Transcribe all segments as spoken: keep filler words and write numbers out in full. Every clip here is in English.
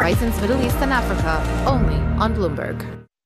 Horizons Middle East and Africa, only on Bloomberg.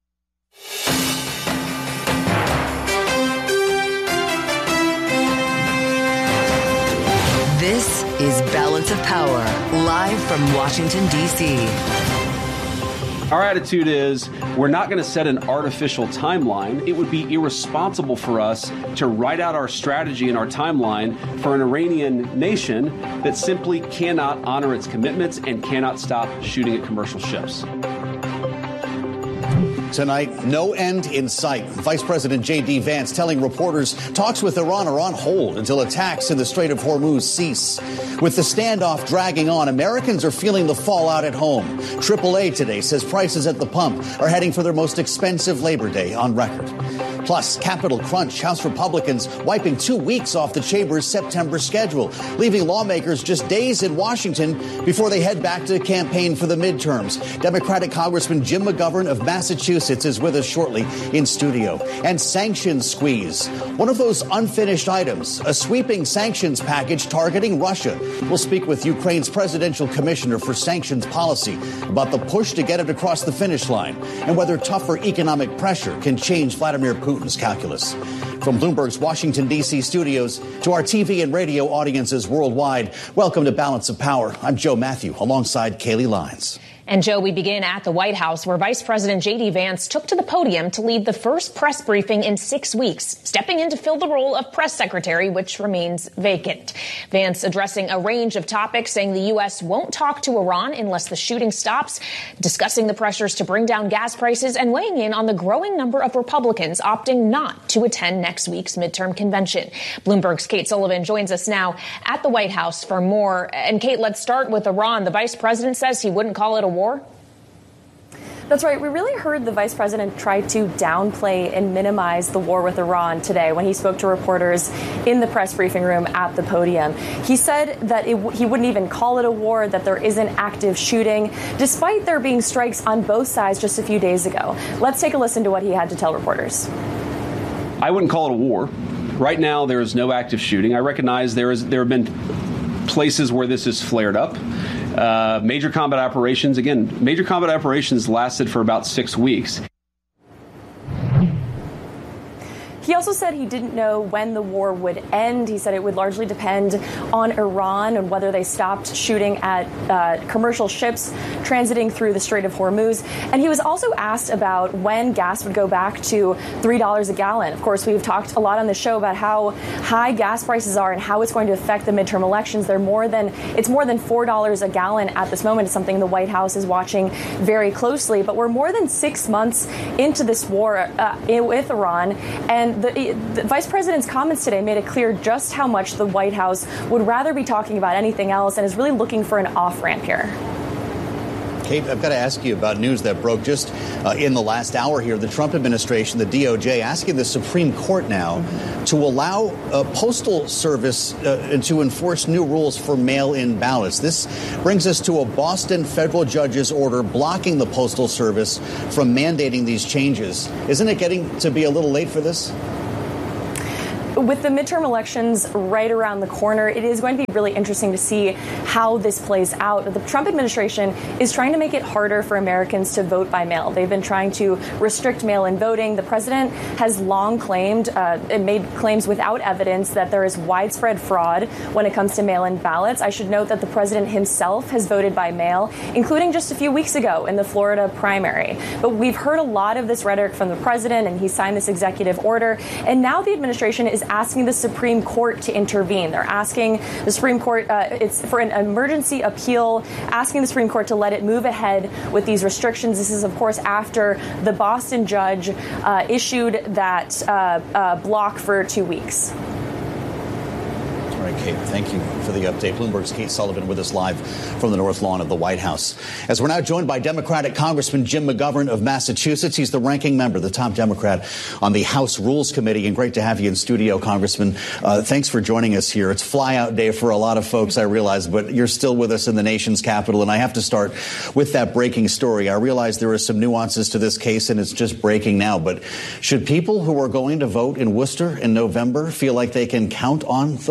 This is Balance of Power, live from Washington, D C Our attitude is we're not going to set an artificial timeline. It would be irresponsible for us to write out our strategy and our timeline for an Iranian nation that simply cannot honor its commitments and cannot stop shooting at commercial ships. Tonight, no end in sight. Vice President J D Vance telling reporters talks with Iran are on hold until attacks in the Strait of Hormuz cease. With the standoff dragging on, Americans are feeling the fallout at home. triple A today says prices at the pump are heading for their most expensive Labor Day on record. Plus, Capitol crunch, House Republicans wiping two weeks off the chamber's September schedule, leaving lawmakers just days in Washington before they head back to campaign for the midterms. Democratic Congressman Jim McGovern of Massachusetts is with us shortly in studio. And sanctions squeeze, one of those unfinished items, a sweeping sanctions package targeting Russia. We'll speak with Ukraine's presidential commissioner for sanctions policy about the push to get it across the finish line and whether tougher economic pressure can change Vladimir Putin. Calculus. From Bloomberg's Washington, D C studios to our T V and radio audiences worldwide, welcome to Balance of Power. I'm Joe Matthew alongside Kaylee Lyons. And Joe, we begin at the White House, where Vice President J D Vance took to the podium to lead the first press briefing in six weeks, stepping in to fill the role of press secretary, which remains vacant. Vance addressing a range of topics, saying the U S won't talk to Iran unless the shooting stops, discussing the pressures to bring down gas prices, and weighing in on the growing number of Republicans opting not to attend next week's midterm convention. Bloomberg's Kate Sullivan joins us now at the White House for more. And Kate, let's start with Iran. The vice president says he wouldn't call it a war. That's right. We really heard the vice president try to downplay and minimize the war with Iran today when he spoke to reporters in the press briefing room at the podium. He said that it, he wouldn't even call it a war, that there isn't active shooting, despite there being strikes on both sides just a few days ago. Let's take a listen to what he had to tell reporters. I wouldn't call it a war. Right now, there is no active shooting. I recognize there is there have been places where this has flared up. Uh, major combat operations, again, major combat operations lasted for about six weeks. He also said he didn't know when the war would end. He said it would largely depend on Iran and whether they stopped shooting at uh, commercial ships transiting through the Strait of Hormuz. And he was also asked about when gas would go back to three dollars a gallon. Of course, we've talked a lot on the show about how high gas prices are and how it's going to affect the midterm elections. They're more than it's more than four dollars a gallon at this moment. It's something the White House is watching very closely. But we're more than six months into this war uh, with Iran, and The, the vice president's comments today made it clear just how much the White House would rather be talking about anything else and is really looking for an off-ramp here. Kate, I've got to ask you about news that broke just uh, in the last hour here. The Trump administration, the D O J, asking the Supreme Court now to allow a postal service uh, to enforce new rules for mail-in ballots. This brings us to a Boston federal judge's order blocking the Postal Service from mandating these changes. Isn't it getting to be a little late for this? With the midterm elections right around the corner, it is going to be really interesting to see how this plays out. The Trump administration is trying to make it harder for Americans to vote by mail. They've been trying to restrict mail-in voting. The president has long claimed uh, and made claims without evidence that there is widespread fraud when it comes to mail-in ballots. I should note that the president himself has voted by mail, including just a few weeks ago in the Florida primary. But we've heard a lot of this rhetoric from the president, and he signed this executive order. And now the administration is asking the Supreme Court to intervene. They're asking the Supreme Court, uh, it's for an emergency appeal, asking the Supreme Court to let it move ahead with these restrictions. This is, of course, after the Boston judge uh, issued that uh, uh, block for two weeks. All right, Kate, thank you for the update. Bloomberg's Kate Sullivan with us live from the North Lawn of the White House. As we're now joined by Democratic Congressman Jim McGovern of Massachusetts. He's the ranking member, the top Democrat on the House Rules Committee. And great to have you in studio, Congressman. Uh, thanks for joining us here. It's flyout day for a lot of folks, I realize, but you're still with us in the nation's capital. And I have to start with that breaking story. I realize there are some nuances to this case, and it's just breaking now. But should people who are going to vote in Worcester in November feel like they can count on the post office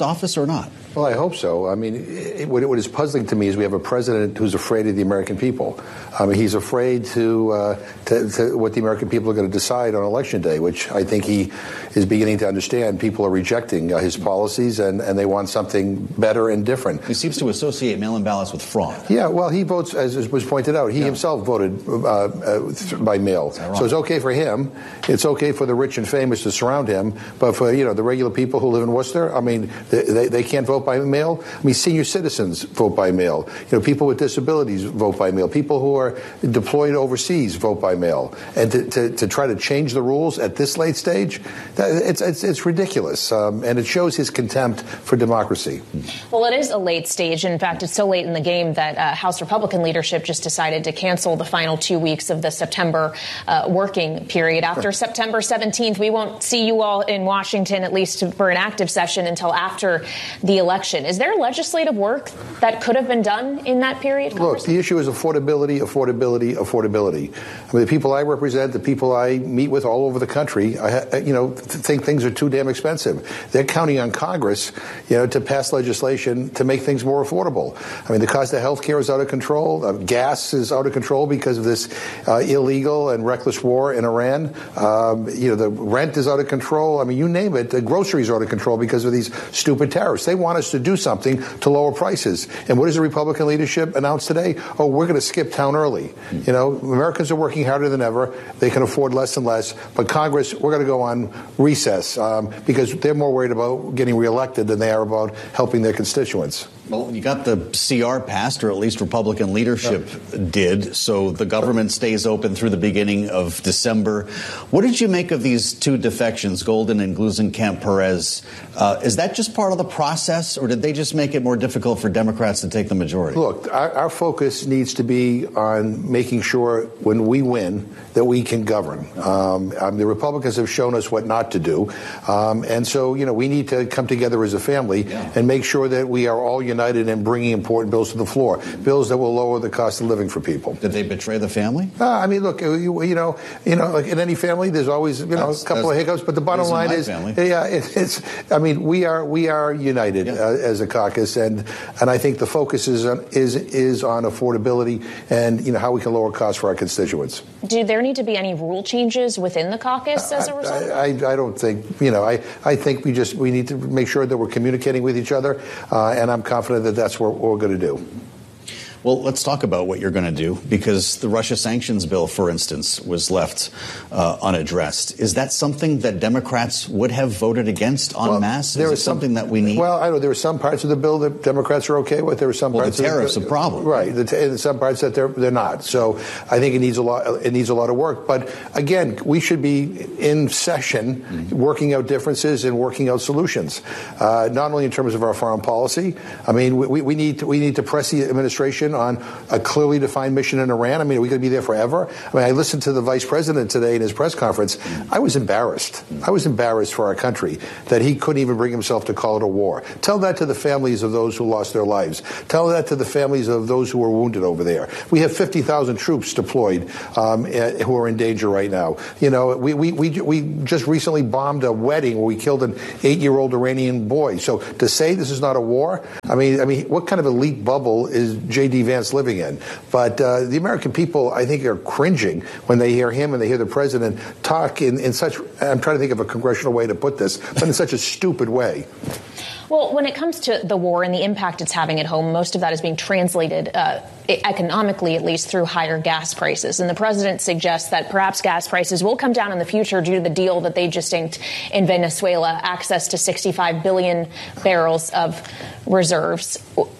office or not? Well, I hope so. I mean, it, what, what is puzzling to me is we have a president who's afraid of the American people. I mean, he's afraid to, uh, to, to what the American people are going to decide on Election Day, which I think he is beginning to understand. People are rejecting uh, his policies, and, and they want something better and different. He seems to associate mail-in ballots with fraud. Yeah, well, he votes, as was pointed out, he yeah. himself voted uh, uh, by mail. So it's okay for him. It's okay for the rich and famous to surround him, but for, you know, the regular people who live in Worcester, I mean, they, they, they can't vote by mail. I mean, senior citizens vote by mail. You know, people with disabilities vote by mail. People who are deployed overseas vote by mail. And to, to, to try to change the rules at this late stage, that, it's, it's, it's ridiculous. Um, and it shows his contempt for democracy. Well, it is a late stage. In fact, it's so late in the game that uh, House Republican leadership just decided to cancel the final two weeks of the September uh, working period. After sure. September seventeenth, we won't see you all in Washington, at least for an active session, until after the election. Is there legislative work that could have been done in that period? Look, the issue is affordability, affordability, affordability. I mean, the people I represent, the people I meet with all over the country, I, you know, think things are too damn expensive. They're counting on Congress, you know, to pass legislation to make things more affordable. I mean, the cost of health care is out of control. Uh, gas is out of control because of this uh, illegal and reckless war in Iran. Um, you know, the rent is out of control. I mean, you name it. The groceries are out of control because of these stupid tariffs. They want us to do something to lower prices. And what does the Republican leadership announce today? Oh, we're going to skip town early. You know, Americans are working harder than ever. They can afford less and less. But Congress, we're going to go on recess um, because they're more worried about getting reelected than they are about helping their constituents. Well, you got the C R passed, or at least Republican leadership yeah. did, so the government stays open through the beginning of December. What did you make of these two defections, Golden and Gluesenkamp-Perez? Uh, is that just part of the process, or did they just make it more difficult for Democrats to take the majority? Look, our, our focus needs to be on making sure when we win that we can govern. Um, um, the Republicans have shown us what not to do, um, and so, you know, we need to come together as a family yeah. and make sure that we are all united in bringing important bills to the floor, bills that will lower the cost of living for people. Did they betray the family? Uh, I mean, look, you, you know, you know, like in any family, there's always, you know, that's, a couple of hiccups, but the bottom line is, family. yeah, it, it's. I mean, we are we are united yeah. uh, as a caucus, and and I think the focus is on, is is on affordability and, you know, how we can lower costs for our constituents. Do there need to be any rule changes within the caucus as a result? I, I, I don't think, you know, I, I think we just we need to make sure that we're communicating with each other, uh, and I'm confident that that's what we're going to do. Well, let's talk about what you're going to do, because the Russia sanctions bill, for instance, was left uh, unaddressed. Is that something that Democrats would have voted against en well, masse? Is there is something some, that we need? Well, I know there are some parts of the bill that Democrats are okay with. There are some well, parts the tariffs of the, a problem, right? The t- some parts that they're they're not. So I think it needs a lot. It needs a lot of work. But again, we should be in session, mm-hmm. working out differences and working out solutions. Uh, not only in terms of our foreign policy. I mean, we, we need to, we need to press the administration on a clearly defined mission in Iran. I mean, are we going to be there forever? I mean, I listened to the vice president today in his press conference. I was embarrassed. I was embarrassed for our country that he couldn't even bring himself to call it a war. Tell that to the families of those who lost their lives. Tell that to the families of those who were wounded over there. We have fifty thousand troops deployed um, who are in danger right now. You know, we, we, we, we just recently bombed a wedding where we killed an eight-year-old Iranian boy. So to say this is not a war, I mean, I mean, what kind of elite bubble is J D. Vance living in? But uh, the American people, I think, are cringing when they hear him and they hear the president talk in, in such, I'm trying to think of a congressional way to put this, but in such a stupid way. Well, when it comes to the war and the impact it's having at home, most of that is being translated uh, economically, at least, through higher gas prices. And the president suggests that perhaps gas prices will come down in the future due to the deal that they just inked in Venezuela, access to sixty-five billion barrels of reserves.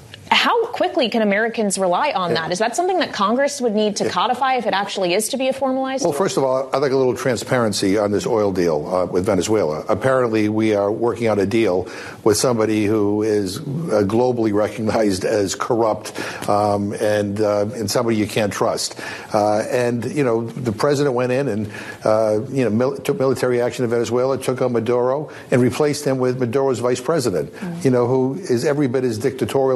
How quickly can Americans rely on that? Is that something that Congress would need to codify if it actually is to be a formalized? Well, first of all, I'd like a little transparency on this oil deal uh, with Venezuela. Apparently, we are working on a deal with somebody who is uh, globally recognized as corrupt um, and uh, and somebody you can't trust. Uh, and, you know, the president went in and, uh, you know, mil- took military action in Venezuela, took on Maduro, and replaced him with Maduro's vice president, mm-hmm. you know, who is every bit as dictatorial as Maduro.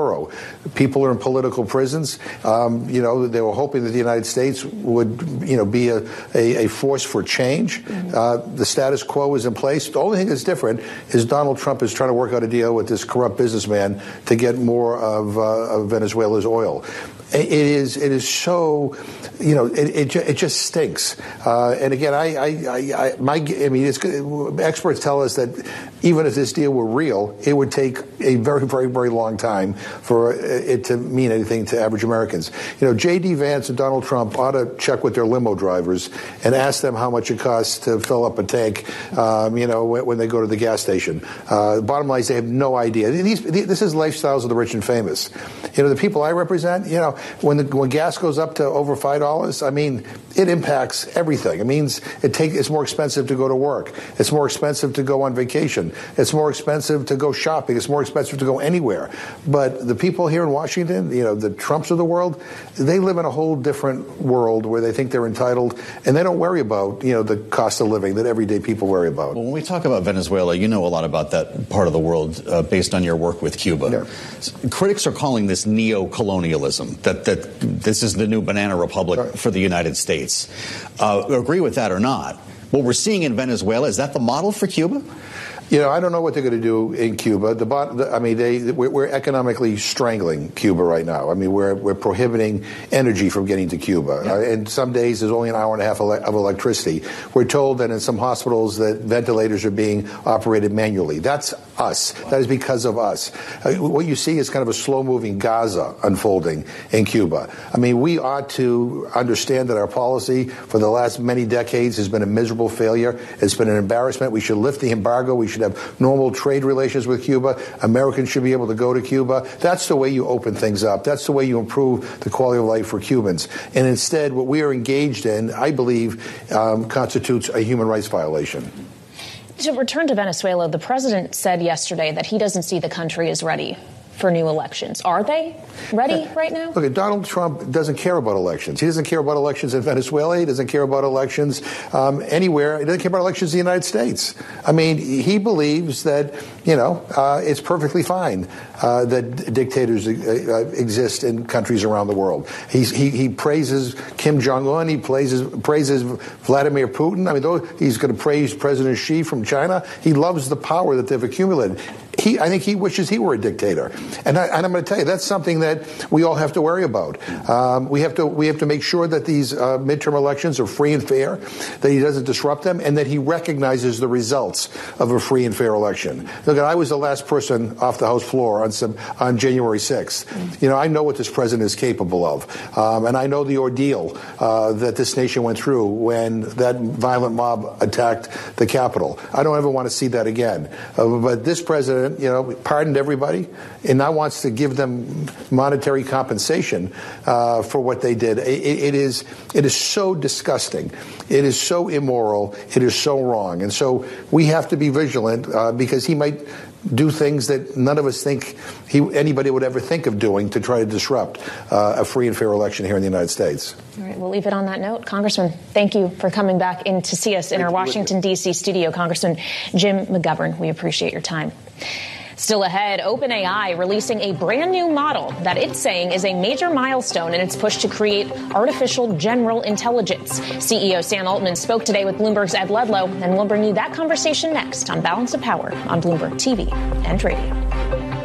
Maduro. People are in political prisons. Um, you know, they were hoping that the United States would, you know, be a, a, a force for change. Mm-hmm. Uh, the status quo is in place. The only thing that's different is Donald Trump is trying to work out a deal with this corrupt businessman to get more of, uh, of Venezuela's oil. It is. It is so. You know, it it, it just stinks. Uh, and again, I, I, I, my, I mean, it's, experts tell us that even if this deal were real, it would take a very, very, very long time for it to mean anything to average Americans. You know, J D Vance and Donald Trump ought to check with their limo drivers and ask them how much it costs to fill up a tank. Um, you know, when, when they go to the gas station. Uh, the bottom line is they have no idea. These, this is lifestyles of the rich and famous. You know, the people I represent. You know. When the, when gas goes up to over five dollars, I mean, it impacts everything. It means it take, it's more expensive to go to work. It's more expensive to go on vacation. It's more expensive to go shopping. It's more expensive to go anywhere. But the people here in Washington, you know, the Trumps of the world, they live in a whole different world where they think they're entitled, and they don't worry about, you know, the cost of living that everyday people worry about. Well, when we talk about Venezuela, you know a lot about that part of the world uh, based on your work with Cuba. Yeah. Critics are calling this neo-colonialism, that, that this is the new banana republic right. for the United States. Uh, agree with that or not? What we're seeing in Venezuela, is that the model for Cuba? You know, I don't know what they're going to do in Cuba. The, the, I mean, they, we're, we're economically strangling Cuba right now. I mean, we're we're prohibiting energy from getting to Cuba. Yeah. Uh, and some days there's only an hour and a half of electricity. We're told that in some hospitals that ventilators are being operated manually. That's us. Wow. That is because of us. Uh, what you see is kind of a slow-moving Gaza unfolding in Cuba. I mean, we ought to understand that our policy for the last many decades has been a miserable failure. It's been an embarrassment. We should lift the embargo. We should have normal trade relations with Cuba. Americans should be able to go to Cuba. That's the way you open things up. That's the way you improve the quality of life for Cubans. And instead, what we are engaged in, I believe, um, constitutes a human rights violation. To return to Venezuela, the president said yesterday that he doesn't see the country as ready for new elections. Are they ready right now? Look, Donald Trump doesn't care about elections. He doesn't care about elections in Venezuela. He doesn't care about elections um, anywhere. He doesn't care about elections in the United States. I mean, he believes that, you know, uh, it's perfectly fine uh, that dictators uh, exist in countries around the world. He's, he, he praises Kim Jong-un. He praises, praises Vladimir Putin. I mean, though he's going to praise President Xi from China. He loves the power that they've accumulated. He, I think he wishes he were a dictator. And, I, and I'm going to tell you, that's something that we all have to worry about. Um, we have to we have to make sure that these uh, midterm elections are free and fair, that he doesn't disrupt them, and that he recognizes the results of a free and fair election. Look, I was the last person off the House floor on some, on January sixth. You know, I know what this president is capable of, um, and I know the ordeal uh, that this nation went through when that violent mob attacked the Capitol. I don't ever want to see that again. Uh, but this president, you know, pardoned everybody and now wants to give them monetary compensation uh, for what they did. It, it is it is so disgusting. It is so immoral. It is so wrong. And so we have to be vigilant uh, because he might do things that none of us think he, anybody would ever think of doing to try to disrupt uh, a free and fair election here in the United States. All right, we'll leave it on that note. Congressman, thank you for coming back in to see us in our Washington, D C studio. Congressman Jim McGovern, we appreciate your time. Still ahead, OpenAI releasing a brand new model that it's saying is a major milestone in its push to create artificial general intelligence. C E O Sam Altman spoke today with Bloomberg's Ed Ludlow, and we'll bring you that conversation next on Balance of Power on Bloomberg T V and radio.